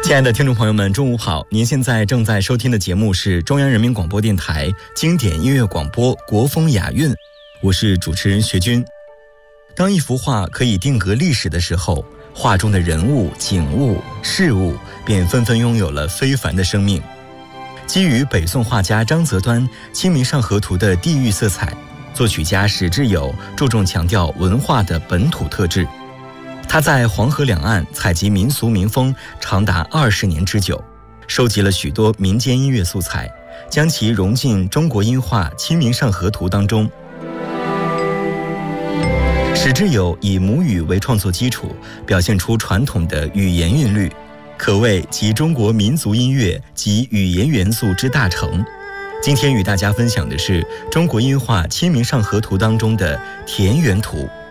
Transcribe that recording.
亲爱的听众朋友们，中午好！您现在正在收听的节目是中央人民广播电台经典音乐广播国风雅韵，我是主持人学军。当一幅画可以定格历史的时候，画中的人物、景物、事物便纷纷拥有了非凡的生命。基于北宋画家张择端《清明上河图》的地域色彩，作曲家史志友注重强调文化的本土特质。他在黄河两岸采集民俗民风长达20年之久，收集了许多民间音乐素材，将其融进中国音画《清明上河图》当中。史志友以母语为创作基础，表现出传统的语言韵律，可谓集中国民族音乐及语言元素之大成。今天与大家分享的是中国音画《清明上河图》当中的田园图。